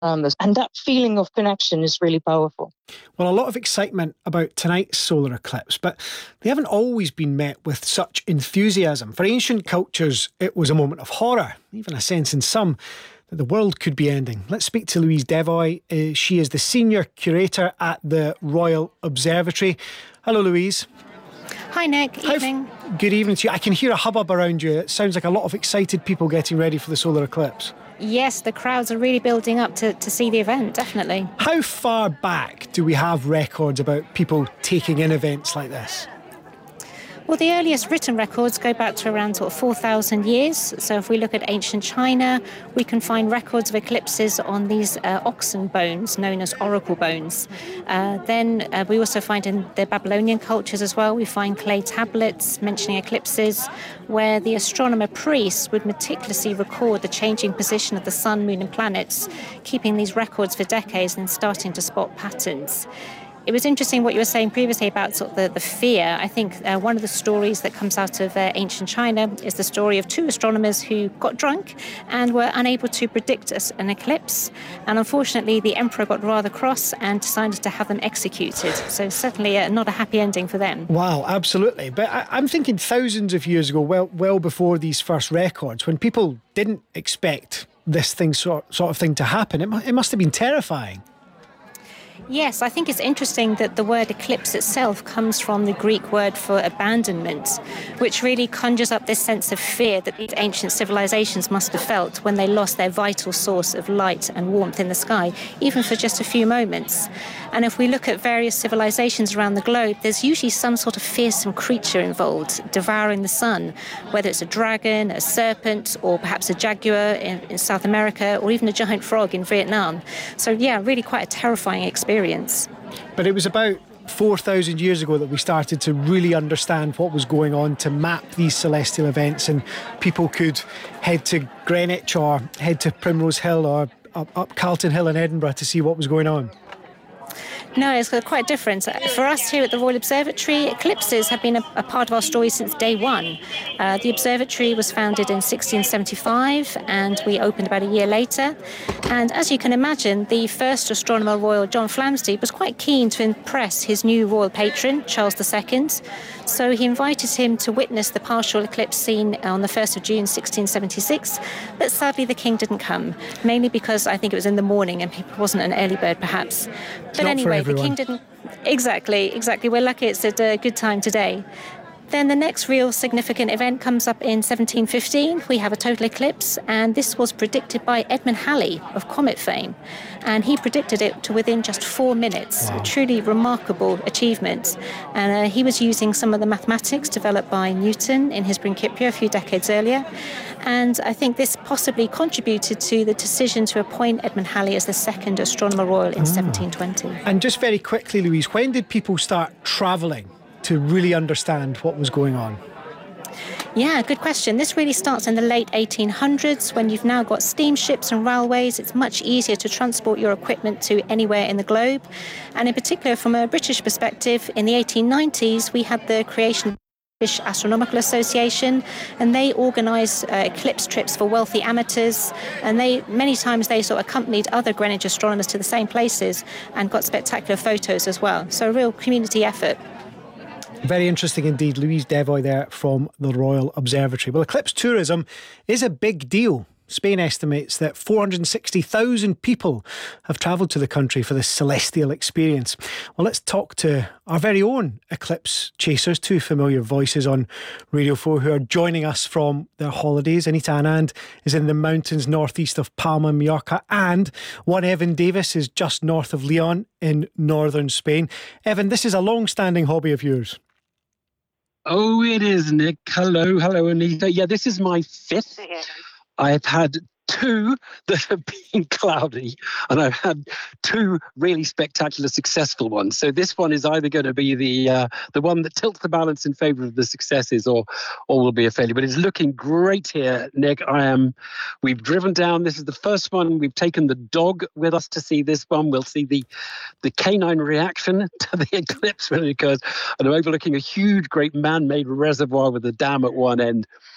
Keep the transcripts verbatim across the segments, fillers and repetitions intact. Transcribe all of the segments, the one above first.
us. And that feeling of connection is really powerful. Well, a lot of excitement about tonight's solar eclipse, but they haven't always been met with such enthusiasm. For ancient cultures, it was a moment of horror, even a sense in some that the world could be ending. Let's speak to Louise Devoy. Uh, she is the senior curator at the Royal Observatory. Hello, Louise. Hi, Nick. Evening. How, good evening to you. I can hear a hubbub around you. It sounds like a lot of excited people getting ready for the solar eclipse. Yes, the crowds are really building up to, to see the event, definitely. How far back do we have records about people taking in events like this? Well, the earliest written records go back to around sort of four thousand years. So if we look at ancient China, we can find records of eclipses on these uh, oxen bones known as oracle bones. Uh, then uh, we also find in the Babylonian cultures as well, we find clay tablets mentioning eclipses where the astronomer priests would meticulously record the changing position of the sun, moon and planets, keeping these records for decades and starting to spot patterns. It was interesting what you were saying previously about sort of the, the fear. I think uh, one of the stories that comes out of uh, ancient China is the story of two astronomers who got drunk and were unable to predict an eclipse. And unfortunately, the emperor got rather cross and decided to have them executed. So certainly uh, not a happy ending for them. Wow, absolutely. But I, I'm thinking thousands of years ago, well, well before these first records, when people didn't expect this thing sort, sort of thing to happen, it, it must have been terrifying. Yes, I think it's interesting that the word eclipse itself comes from the Greek word for abandonment, which really conjures up this sense of fear that these ancient civilizations must have felt when they lost their vital source of light and warmth in the sky, even for just a few moments. And if we look at various civilizations around the globe, there's usually some sort of fearsome creature involved, devouring the sun, whether it's a dragon, a serpent, or perhaps a jaguar in, in South America, or even a giant frog in Vietnam. So yeah, really quite a terrifying experience. But it was about four thousand years ago that we started to really understand what was going on, to map these celestial events, and people could head to Greenwich or head to Primrose Hill or up, up Carlton Hill in Edinburgh to see what was going on. No, it's quite different. For us here at the Royal Observatory, eclipses have been a, a part of our story since day one. Uh, the observatory was founded in sixteen seventy-five and we opened about a year later. And as you can imagine, the first astronomer royal, John Flamsteed, was quite keen to impress his new royal patron, Charles the Second. So he invited him to witness the partial eclipse seen on the first of June sixteen seventy-six. But sadly, the king didn't come, mainly because I think it was in the morning and he wasn't an early bird, perhaps. But anyway, the king didn't. Exactly, exactly. We're lucky it's at a good time today. Then the next real significant event comes up in seventeen fifteen. We have a total eclipse, and this was predicted by Edmund Halley of comet fame. And he predicted it to within just four minutes. Wow. A truly remarkable achievement. And uh, he was using some of the mathematics developed by Newton in his Principia a few decades earlier. And I think this possibly contributed to the decision to appoint Edmund Halley as the second astronomer royal in oh. seventeen twenty. And just very quickly, Louise, when did people start travelling to really understand what was going on? Yeah, good question. This really starts in the late eighteen hundreds when you've now got steamships and railways. It's much easier to transport your equipment to anywhere in the globe. And in particular, from a British perspective, in the eighteen nineties, we had the creation of the British Astronomical Association, and they organised uh, eclipse trips for wealthy amateurs, and they many times they sort of accompanied other Greenwich astronomers to the same places and got spectacular photos as well. So a real community effort. Very interesting indeed. Louise Devoy there from the Royal Observatory. Well, eclipse tourism is a big deal. Spain estimates that four hundred sixty thousand people have travelled to the country for this celestial experience. Well, let's talk to our very own eclipse chasers, two familiar voices on Radio four who are joining us from their holidays. Anita Anand is in the mountains northeast of Palma, Mallorca, and one Evan Davis is just north of Leon in northern Spain. Evan, this is a long-standing hobby of yours. Oh, it is, Nick. Hello, hello, Anita. Yeah, this is my fifth. I've had two that have been cloudy, and I've had two really spectacular, successful ones. So this one is either going to be the uh, the one that tilts the balance in favour of the successes, or or will be a failure. But it's looking great here, Nick. I am. We've driven down. This is the first one. We've taken the dog with us to see this one. We'll see the the canine reaction to the eclipse when it occurs. And I'm overlooking a huge, great man-made reservoir with a dam at one end.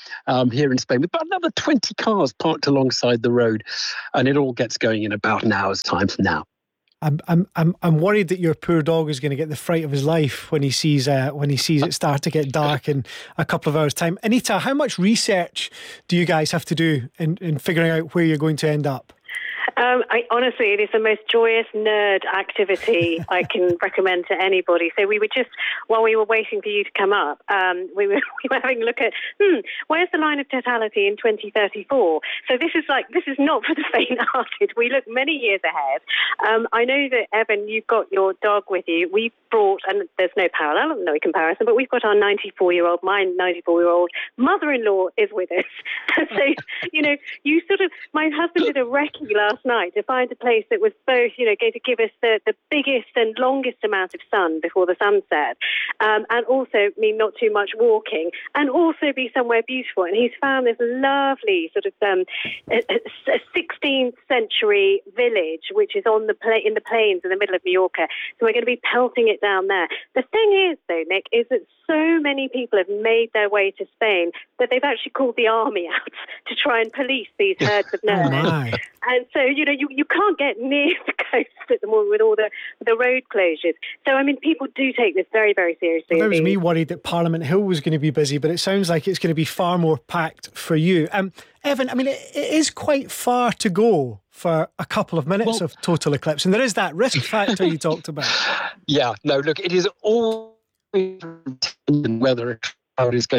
um, here in Spain with about another twenty cars parked alongside the road. And it all gets going in about an hour's time from now. I'm I'm I'm I'm worried that your poor dog is going to get the fright of his life when he sees uh, when he sees it start to get dark in a couple of hours' time. Anita, how much research do you guys have to do in, in figuring out where you're going to end up? Um, I, honestly, it is the most joyous nerd activity I can recommend to anybody. So we were just, while we were waiting for you to come up, um, we, were, we were having a look at, hmm, where's the line of totality in twenty thirty-four? So this is like, this is not for the faint-hearted. We look many years ahead. Um, I know that, Evan, you've got your dog with you. We brought, and there's no parallel, no comparison, but we've got our ninety-four-year-old, my ninety-four-year-old mother-in-law is with us. So, you know, you sort of, my husband did a recce last night to find a place that was both, you know, going to give us the, the biggest and longest amount of sun before the sunset, um, and also mean not too much walking, and also be somewhere beautiful. And he's found this lovely sort of um, sixteenth century village, which is on the pla- in the plains in the middle of Mallorca. So we're going to be pelting it down there. The thing is, though, Nick, is that so many people have made their way to Spain that they've actually called the army out to try and police these herds of nerds. Oh and so, you know, you, you can't get near the coast at the moment with all the, the road closures. So, I mean, people do take this very, very seriously. There was me worried that Parliament Hill was going to be busy, but it sounds like it's going to be far more packed for you. Um, Evan, I mean, it, it is quite far to go for a couple of minutes well, of total eclipse. And there is that risk factor you talked about. Yeah, no, look, it is all whether a cloud is going